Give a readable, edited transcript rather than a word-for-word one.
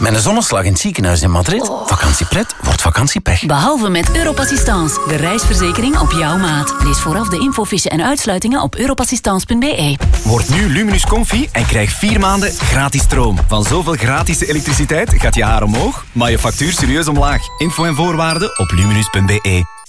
Met een zonneslag in het ziekenhuis in Madrid. Vakantiepret wordt vakantiepech. Behalve met Europassistance, de reisverzekering op jouw maat. Lees vooraf de infofiche en uitsluitingen op europassistance.be. Word nu Luminus Comfy en krijg 4 maanden gratis stroom. Van zoveel gratis elektriciteit gaat je haar omhoog, maar je factuur serieus omlaag. Info en voorwaarden op luminus.be.